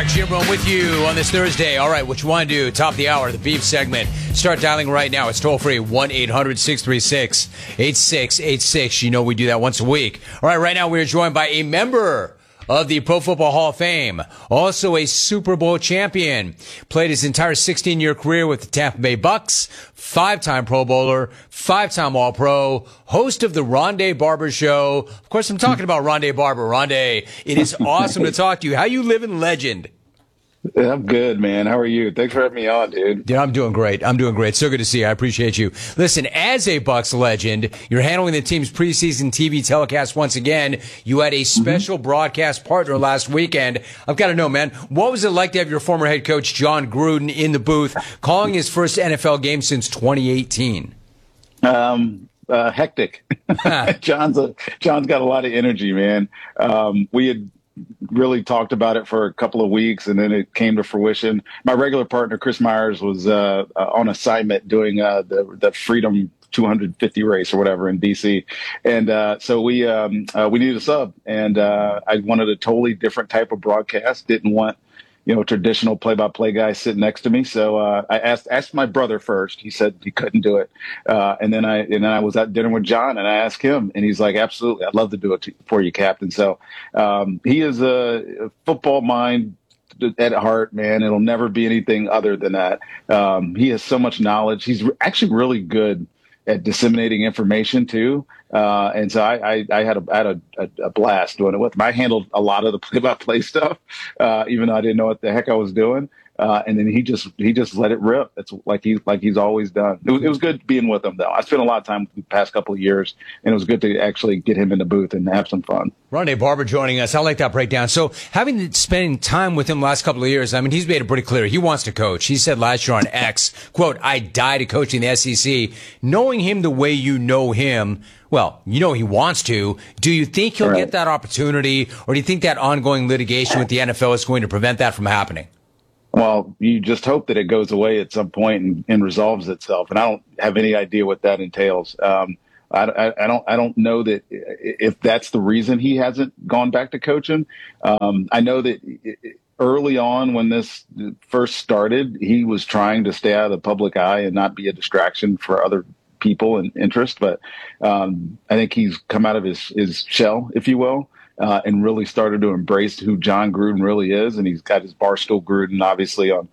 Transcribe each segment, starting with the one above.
back. Jim Rome with you on this Thursday. All right, what you want to do, top of the hour, the beef segment. Start dialing right now. It's toll-free, 1-800-636-8686. You know we do that once a week. All right, right now we are joined by a member of the Pro Football Hall of Fame, also a Super Bowl champion, played his entire 16-year career with the Tampa Bay Bucks, 5-time Pro Bowler, 5-time All-Pro, host of the Rondé Barber Show. Of course, I'm talking about Rondé Barber. Rondé, it is awesome to talk to you. How you living, legend? I'm good, man. How are you? Thanks for having me on, dude. Dude, I'm doing great. So good to see you. I appreciate you. Listen, as a Bucks legend, you're handling the team's preseason TV telecast once again. You had a special broadcast partner last weekend. I've got to know, man, what was it like to have your former head coach, John Gruden, in the booth, calling his first NFL game since 2018? Hectic. John's got a lot of energy, man. We had really talked about it for a couple of weeks, and then it came to fruition. My regular partner, Chris Myers, was on assignment doing the Freedom 250 race or whatever in DC, and so we needed a sub, and I wanted a totally different type of broadcast. Didn't want traditional play-by-play guy sitting next to me. So I asked my brother first. He said he couldn't do it, and then I was at dinner with John, and I asked him, and he's like, "Absolutely, I'd love to do it for you, Captain." So he is a football mind at heart, man. It'll never be anything other than that. He has so much knowledge. He's actually really good at disseminating information too. And so I had a blast doing it with him. I handled a lot of the play-by-play stuff, even though I didn't know what the heck I was doing. And then he just let it rip. It's like he's always done. It was good being with him, though. I spent a lot of time the past couple of years, and it was good to actually get him in the booth and have some fun. Rondé Barber joining us. I like that breakdown. So spending time with him last couple of years, I mean, he's made it pretty clear he wants to coach. He said last year on X, quote, "I die to coaching the SEC." Knowing him the way you know him, well, he wants to. Do you think he'll get that opportunity, or do you think that ongoing litigation with the NFL is going to prevent that from happening? Well, you just hope that it goes away at some point and resolves itself. And I don't have any idea what that entails. I don't know that if that's the reason he hasn't gone back to coaching. I know that early on when this first started, he was trying to stay out of the public eye and not be a distraction for other people and interest. But I think he's come out of his shell, if you will. And really started to embrace who John Gruden really is, and he's got his Barstool Gruden obviously on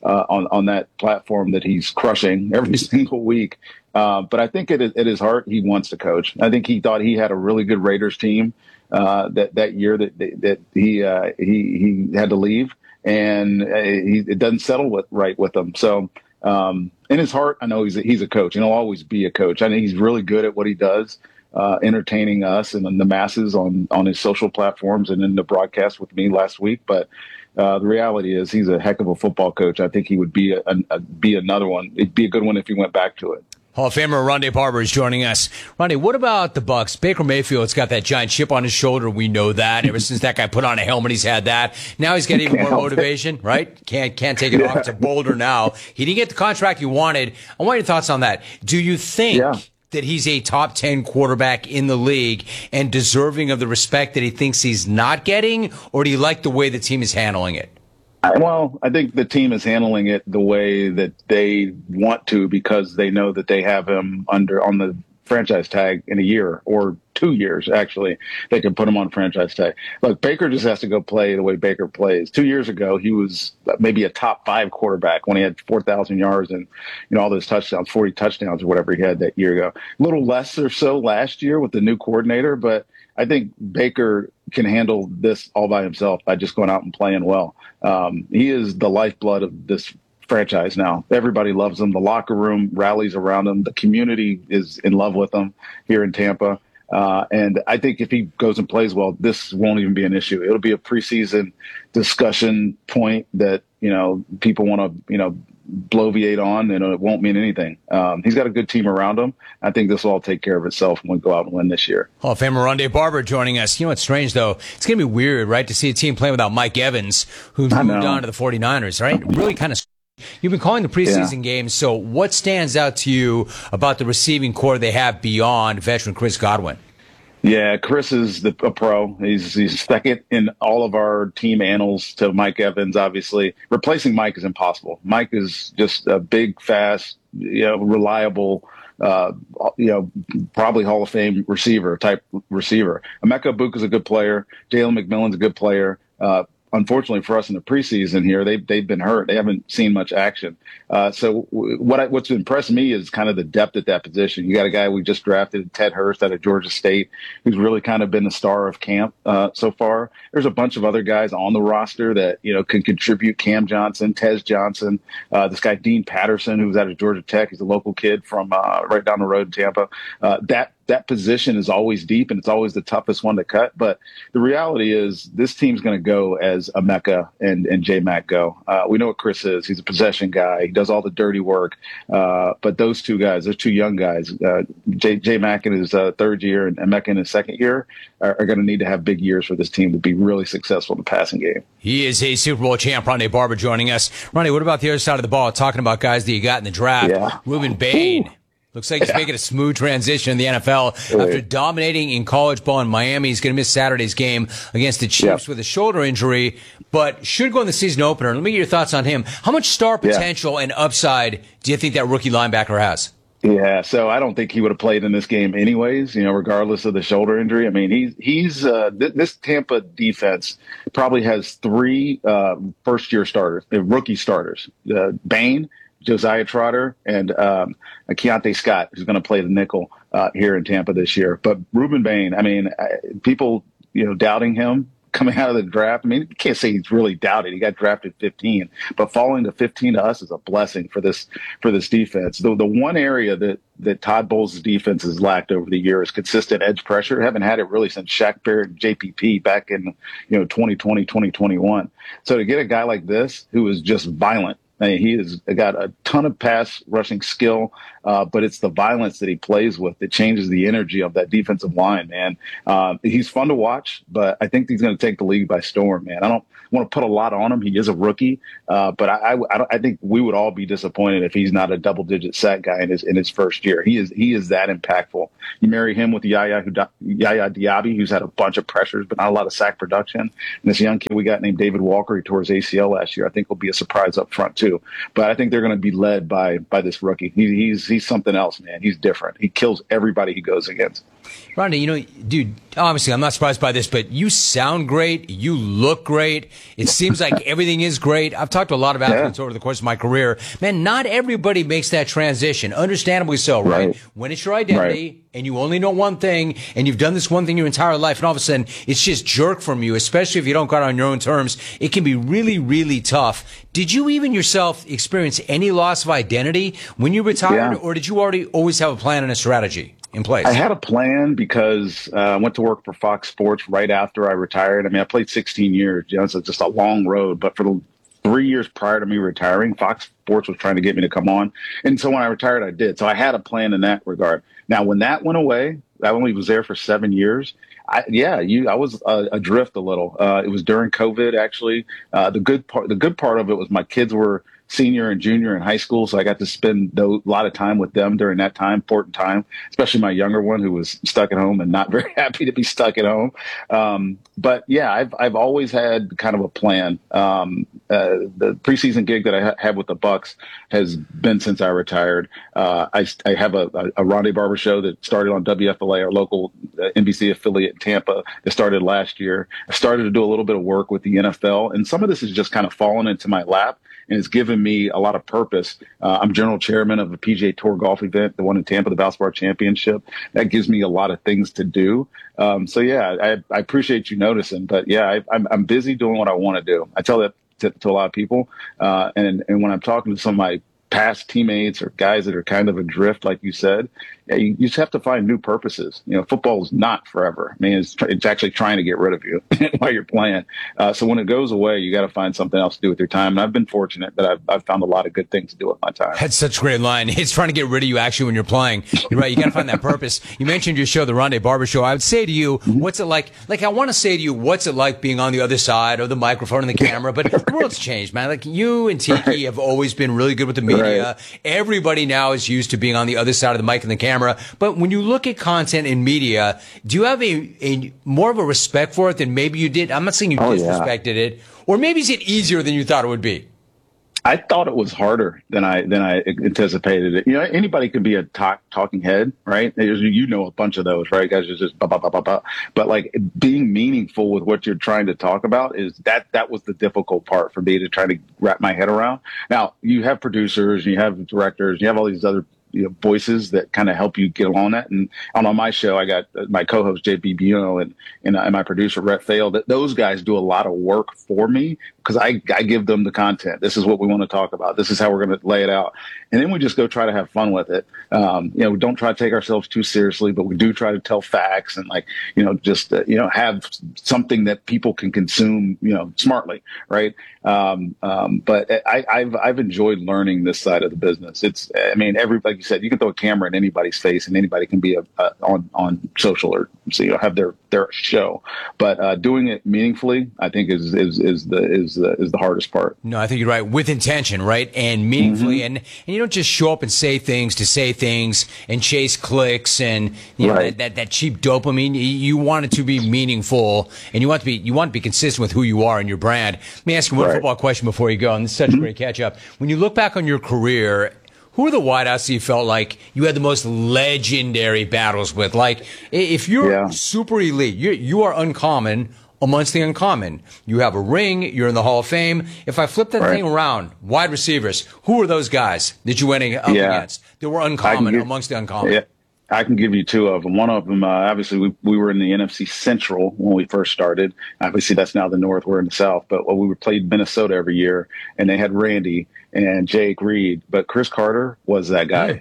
that platform that he's crushing every single week. But I think at his heart, he wants to coach. I think he thought he had a really good Raiders team that year that he had to leave, and it doesn't settle right with him. So in his heart, I know he's a coach, and he'll always be a coach. I think he's really good at what he does. Entertaining us and the masses on his social platforms and in the broadcast with me last week. But the reality is he's a heck of a football coach. I think he would be another one. It'd be a good one if he went back to it. Hall of Famer Rondé Barber is joining us. Rondé, what about the Bucks? Baker Mayfield's got that giant chip on his shoulder. We know that. Ever since that guy put on a helmet, he's had that. Now he's got even more motivation, right? Can't take it off. It's a boulder now. He didn't get the contract he wanted. I want your thoughts on that. Do you think that he's a top 10 quarterback in the league and deserving of the respect that he thinks he's not getting, or do you like the way the team is handling it? Well, I think the team is handling it the way that they want to, because they know that they have him on the franchise tag in a year or 2 years. Actually, they can put him on franchise tag. Look, Baker just has to go play the way Baker plays. 2 years ago, he was maybe a top 5 quarterback when he had 4,000 yards and all those touchdowns, 40 touchdowns or whatever he had that year ago. A little less or so last year with the new coordinator, but I think Baker can handle this all by himself by just going out and playing well. He is the lifeblood of this franchise now. Everybody loves him. The locker room rallies around him. The community is in love with him here in Tampa. And I think if he goes and plays well, this won't even be an issue. It'll be a preseason discussion point that, people want to, bloviate on, and it won't mean anything. He's got a good team around him. I think this will all take care of itself when we go out and win this year. Hall of Famer Rondé Barber joining us. You know what's strange, though? It's going to be weird, right, to see a team playing without Mike Evans, who's moved on to the 49ers, right? Really kind of. You've been calling the preseason games, so what stands out to you about the receiving core they have beyond veteran Chris Godwin? Yeah, Chris is a pro. He's second in all of our team annals to Mike Evans. Obviously, replacing Mike is impossible. Mike is just a big, fast, reliable, uh, probably Hall of Fame type receiver. Emeka Buka is a good player. Jalen McMillan's a good player. Unfortunately for us in the preseason here, they've been hurt. They haven't seen much action. What's impressed me is kind of the depth at that position. You got a guy we just drafted, Ted Hurst out of Georgia State, who's really kind of been the star of camp so far. There's a bunch of other guys on the roster that can contribute. Cam Johnson, Tez Johnson, this guy Dean Patterson, who's out of Georgia Tech. He's a local kid from right down the road in Tampa. That position is always deep, and it's always the toughest one to cut. But the reality is this team's going to go as Emeka and J-Mac go. We know what Chris is. He's a possession guy. He does all the dirty work. But those two guys, those two young guys, J-Mac in his third year and Emeka in his second year, are going to need to have big years for this team to be really successful in the passing game. He is a Super Bowl champ, Rondé Barber, joining us. Rondé, what about the other side of the ball? Talking about guys that you got in the draft. Yeah. Ruben Bain. Ooh. Looks like he's making a smooth transition in the NFL. After dominating in college ball in Miami, he's going to miss Saturday's game against the Chiefs with a shoulder injury, but should go in the season opener. Let me get your thoughts on him. How much star potential and upside do you think that rookie linebacker has? Yeah, so I don't think he would have played in this game anyways, regardless of the shoulder injury. I mean, he's this Tampa defense probably has three first-year starters, rookie starters, Bain, Josiah Trotter, and Keontae Scott, who's going to play the nickel here in Tampa this year. But Ruben Bain, I mean, people, doubting him coming out of the draft. I mean, you can't say he's really doubted. He got drafted 15, but falling to 15 to us is a blessing for this defense. The one area that Todd Bowles' defense has lacked over the year is consistent edge pressure. Haven't had it really since Shaq Barrett and JPP back in 2020, 2021. So to get a guy like this who is just violent. I mean, he has got a ton of pass rushing skill, but it's the violence that he plays with that changes the energy of that defensive line, man. He's fun to watch, but I think he's going to take the league by storm, man. I don't want to put a lot on him. He is a rookie, but I think we would all be disappointed if he's not a double-digit sack guy in his first year. He is that impactful. You marry him with Yaya Diaby, who's had a bunch of pressures, but not a lot of sack production. And this young kid we got named David Walker, he tore his ACL last year. I think will be a surprise up front too. But I think they're going to be led by this rookie. He's something else, man. He's different. He kills everybody he goes against. Rondé, dude, obviously I'm not surprised by this, but you sound great. You look great. It seems like everything is great. I've talked to a lot of athletes over the course of my career. Man, not everybody makes that transition. Understandably so, right? When it's your identity and you only know one thing and you've done this one thing your entire life and all of a sudden it's just jerk from you, especially if you don't got it on your own terms, it can be really, really tough. Did you even yourself experience any loss of identity when you retired or did you always have a plan and a strategy in place? I had a plan because I went to work for Fox Sports right after I retired. I mean, I played 16 years. So it's just a long road. But for the 3 years prior to me retiring, Fox Sports was trying to get me to come on. And so when I retired, I did. So I had a plan in that regard. Now, when that went away, I only was there for 7 years. I was adrift a little. It was during COVID, actually. The good part of it was my kids were senior and junior in high school, so I got to spend a lot of time with them during that time, important time, especially my younger one who was stuck at home and not very happy to be stuck at home. But yeah, I've always had kind of a plan. The preseason gig that I have with the Bucs has been since I retired. I have a Rondé Barber show that started on WFLA, our local NBC affiliate in Tampa, that started last year. I started to do a little bit of work with the NFL, and some of this has just kind of fallen into my lap. And it's given me a lot of purpose. I'm general chairman of the PGA Tour golf event, the one in Tampa, the Valspar Championship. That gives me a lot of things to do. So yeah, I appreciate you noticing. But yeah, I'm busy doing what I want to do. I tell that to a lot of people. And when I'm talking to some of my past teammates or guys that are kind of adrift, like you said, you just have to find new purposes. Football is not forever. I mean, it's actually trying to get rid of you while you're playing. So when it goes away, you got to find something else to do with your time. And I've been fortunate that I've found a lot of good things to do with my time. That's such a great line. It's trying to get rid of you actually when you're playing. You're right. You got to find that purpose. You mentioned your show, the Rondé Barber Show. I would say to you, what's it like? Like, I want to say to you, what's it like being on the other side of the microphone and the camera? But the world's changed, man. Like, you and Tiki have always been really good with the media. Everybody now is used to being on the other side of the mic and the camera. camera. But when you look at content in media, do you have a more of a respect for it than maybe you did? I'm not saying you disrespected it, or maybe is it easier than you thought it would be? I thought it was harder than I anticipated it. Anybody could be a talking head, right? A bunch of those, right? Guys are just blah, blah, blah, blah, blah. But like being meaningful with what you're trying to talk about that was the difficult part for me to try to wrap my head around. Now you have producers, you have directors, you have all these other voices that kind of help you get along that. And on my show, I got my co-host JB Buno and my producer Rhett Fail. That those guys do a lot of work for me because I give them the content. This is what we want to talk about. This is how we're going to lay it out, and then we just go try to have fun with it. We don't try to take ourselves too seriously, but we do try to tell facts and have something that people can consume smartly, right? But I've enjoyed learning this side of the business. Like you said, you can throw a camera in anybody's face and anybody can be on social or have their show. But doing it meaningfully, I think is the hardest part. No, I think you're right. With intention, right? And meaningfully. Mm-hmm. And you don't just show up and say things to say things and chase clicks and right. that cheap dopamine. You want it to be meaningful and you want to be consistent with who you are and your brand. Let me ask you one football question before you go. And this is such a great catch up. When you look back on your career, who are the wideouts that you felt like you had the most legendary battles with? Like, if you're super elite, you are uncommon amongst the uncommon. You have a ring, you're in the Hall of Fame. If I flip that thing around, wide receivers, who are those guys that you went up against that were uncommon amongst the uncommon? Yeah. I can give you two of them. One of them, obviously, we were in the NFC Central when we first started. Obviously, that's now the North. We're in the South. But we played Minnesota every year, and they had Randy and Jake Reed. But Chris Carter was that guy.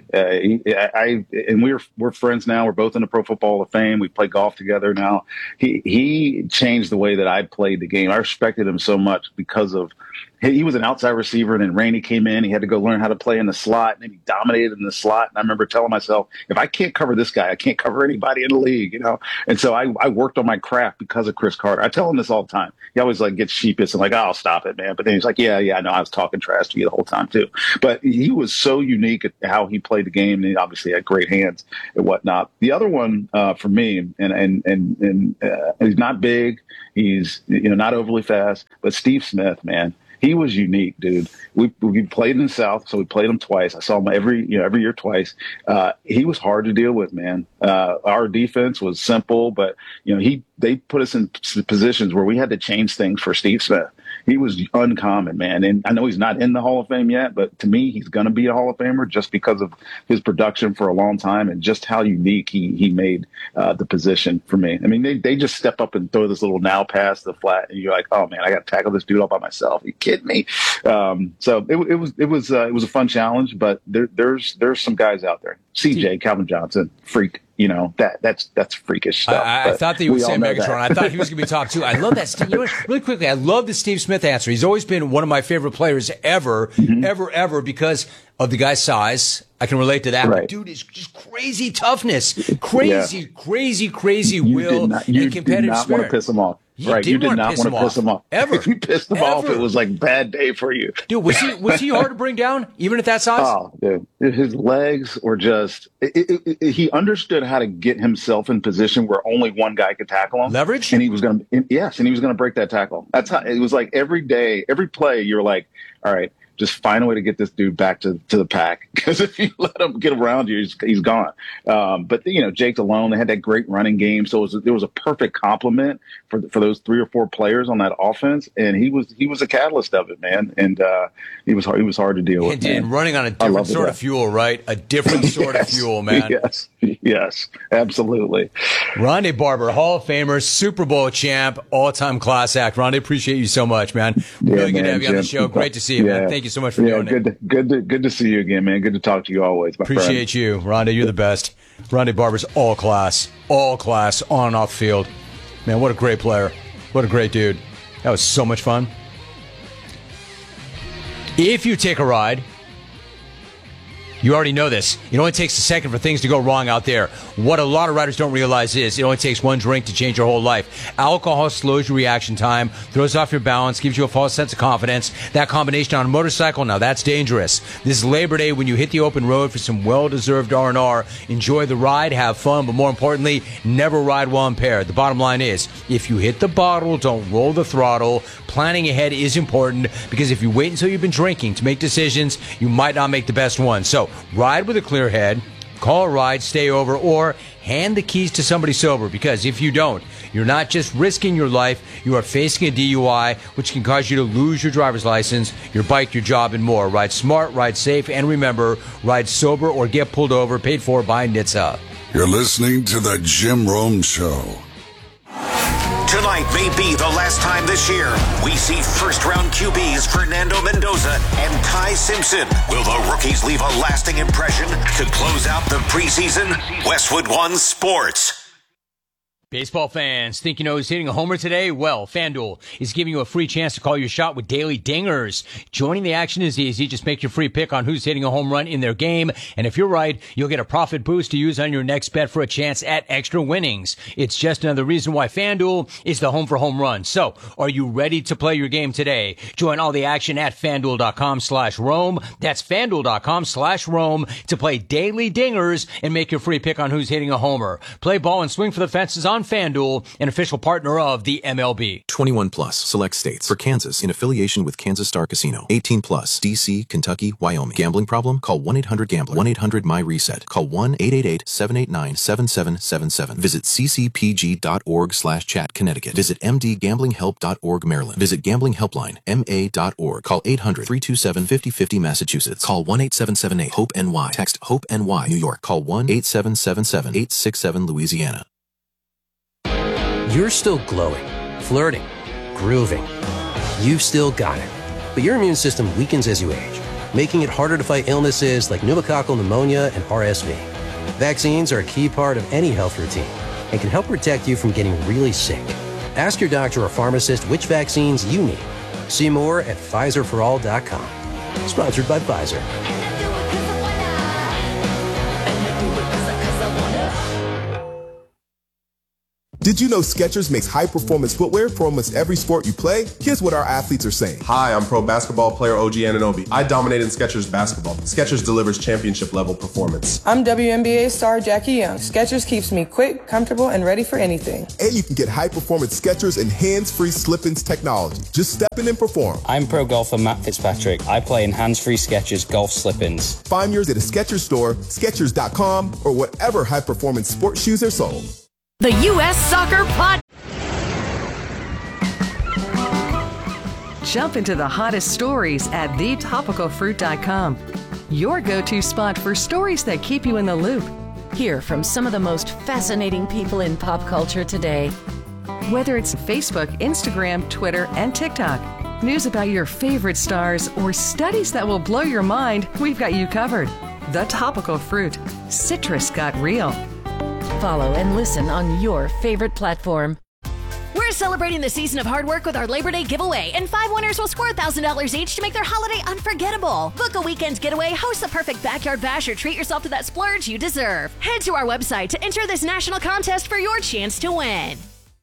We're friends now. We're both in the Pro Football Hall of Fame. We play golf together now. He changed the way that I played the game. I respected him so much because of he was an outside receiver, and then Randy came in. He had to go learn how to play in the slot, and then he dominated in the slot. And I remember telling myself, if I can't cover this guy, I can't cover anybody in the league, And so I worked on my craft because of Chris Carter. I tell him this all the time. He always gets sheepish and oh, stop it, man. But then he's like, yeah, I know. I was talking trash to you the whole time too. But he was so unique at how he played the game, and he obviously had great hands and whatnot. The other one for me, and he's not big, he's not overly fast, but Steve Smith, man. He was unique, dude. We played in the South, so we played him twice. I saw him every year twice. He was hard to deal with, man. Our defense was simple, but they put us in positions where we had to change things for Steve Smith. He was uncommon, man. And I know he's not in the Hall of Fame yet, but to me, he's going to be a Hall of Famer just because of his production for a long time and just how unique he made the position for me. I mean, they just step up and throw this little now pass to the flat, and you're like, oh man, I got to tackle this dude all by myself. Are you kidding me? So it was a fun challenge, but there's some guys out there. CJ, Calvin Johnson, freak. That's freakish stuff. I thought that you would say Megatron. I thought he was going to be top two. I love that. Really quickly, I love the Steve Smith answer. He's always been one of my favorite players ever, ever, because of the guy's size. I can relate to that. Right. But dude, is just crazy toughness, crazy will, and competitive spirit. You did not want to piss him off. Right, you did not want to piss him off. Ever. If you pissed him off, it was like bad day for you. Dude, was he hard to bring down, even at that size? Oh, dude. His legs were just he understood how to get himself in position where only one guy could tackle him. Leverage? And he was going to break that tackle. That's how it was. Like every day, every play, you're like, all right, just find a way to get this dude back to the pack, because if you let him get around you, he's gone. But Jake alone, they had that great running game, so it was a perfect complement for those 3 or 4 players on that offense, and he was a catalyst of it, man. And he was hard to deal with. And running on a different sort of fuel, right? A different sort of fuel, man. Yes, absolutely. Ronde Barber, Hall of Famer, Super Bowl champ, all-time class act. Ronde, appreciate you so much, man. Really good to have you on the show. Great to see you, man. Thank you so much for doing it. Good to see you again, man. Good to talk to you always, my Appreciate friend. you. Ronde, you're the best. Ronde Barber's all class, on and off field. Man, what a great player. What a great dude. That was so much fun. If you take a ride, you already know this. It only takes a second for things to go wrong out there. What a lot of riders don't realize is it only takes one drink to change your whole life. Alcohol slows your reaction time, throws off your balance, gives you a false sense of confidence. That combination on a motorcycle, now that's dangerous. This Labor Day, when you hit the open road for some well-deserved R&R, enjoy the ride, have fun, but more importantly, never ride while impaired. The bottom line is, if you hit the bottle, don't roll the throttle. Planning ahead is important, because if you wait until you've been drinking to make decisions, you might not make the best ones. So ride with a clear head, call a ride, stay over, or hand the keys to somebody sober, because if you don't, you're not just risking your life, you are facing a DUI, which can cause you to lose your driver's license, your bike, your job, and more. Ride smart, ride safe, and remember, ride sober or get pulled over, paid for by NHTSA. You're listening to The Jim Rome Show. Tonight may be the last time this year we see first-round QBs Fernando Mendoza and Ty Simpson. Will the rookies leave a lasting impression to close out the preseason? Westwood One Sports. Baseball fans, think you know who's hitting a homer today? Well, FanDuel is giving you a free chance to call your shot with daily dingers. Joining the action is easy. Just make your free pick on who's hitting a home run in their game. And if you're right, you'll get a profit boost to use on your next bet for a chance at extra winnings. It's just another reason why FanDuel is the home for home runs. So, are you ready to play your game today? Join all the action at FanDuel.com/Rome. That's FanDuel.com/Rome to play daily dingers and make your free pick on who's hitting a homer. Play ball and swing for the fences on FanDuel, an official partner of the MLB. 21 plus, select states. For Kansas, in affiliation with Kansas Star Casino. 18 plus, D.C., Kentucky, Wyoming. Gambling problem? Call 1-800-GAMBLER. 1-800-MY-RESET. Call 1-888-789-7777. Visit ccpg.org/chat, Connecticut. Visit mdgamblinghelp.org, Maryland. Visit gamblinghelpline, ma.org. Call 800-327-5050, Massachusetts. Call 1-8778-HOPE-NY. Text HOPE-NY, New York. Call 1-8777-867, Louisiana. You're still glowing, flirting, grooving. You've still got it. But your immune system weakens as you age, making it harder to fight illnesses like pneumococcal pneumonia and RSV. Vaccines are a key part of any health routine and can help protect you from getting really sick. Ask your doctor or pharmacist which vaccines you need. See more at PfizerForAll.com. Sponsored by Pfizer. Did you know Skechers makes high-performance footwear for almost every sport you play? Here's what our athletes are saying. Hi, I'm pro basketball player OG Anunoby. I dominated Skechers basketball. Skechers delivers championship-level performance. I'm WNBA star Jackie Young. Skechers keeps me quick, comfortable, and ready for anything. And you can get high-performance Skechers and hands-free slip-ins technology. Just step in and perform. I'm pro golfer Matt Fitzpatrick. I play in hands-free Skechers golf slip-ins. Find yours at a Skechers store, Skechers.com, or whatever high-performance sports shoes are sold. The U.S. Soccer Pod. Jump into the hottest stories at thetopicalfruit.com. Your go-to spot for stories that keep you in the loop. Hear from some of the most fascinating people in pop culture today. Whether it's Facebook, Instagram, Twitter, and TikTok, news about your favorite stars, or studies that will blow your mind, we've got you covered. The Topical Fruit. Citrus got real. Follow and listen on your favorite platform. We're celebrating the season of hard work with our Labor Day giveaway, and 5 winners will score $1,000 each to make their holiday unforgettable. Book a weekend getaway, host the perfect backyard bash, or treat yourself to that splurge you deserve. Head to our website to enter this national contest for your chance to win.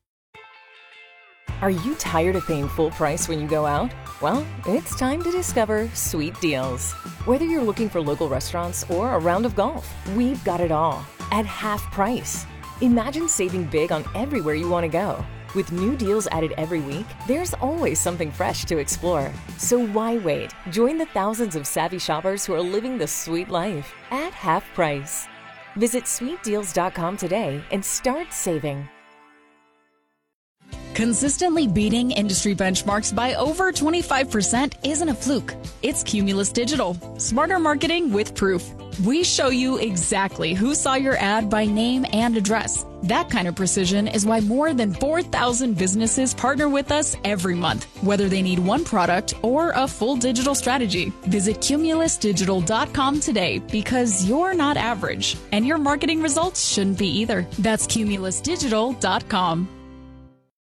Are you tired of paying full price when you go out? Well, it's time to discover Sweet Deals. Whether you're looking for local restaurants or a round of golf, we've got it all at half price. Imagine saving big on everywhere you want to go. With new deals added every week, there's always something fresh to explore. So why wait? Join the thousands of savvy shoppers who are living the sweet life at half price. Visit sweetdeals.com today and start saving. Consistently beating industry benchmarks by over 25% isn't a fluke. It's Cumulus Digital. Smarter marketing with proof. We show you exactly who saw your ad by name and address. That kind of precision is why more than 4,000 businesses partner with us every month, whether they need one product or a full digital strategy. Visit cumulusdigital.com today, because you're not average, and your marketing results shouldn't be either. That's cumulusdigital.com.